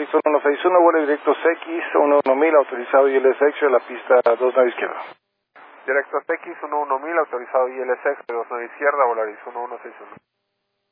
Volaris 1161, vuelo directo CX 11000, autorizado ILS a la pista 29 izquierda. Directo CX 11000, autorizado ILS 29 izquierda, Volaris 1161.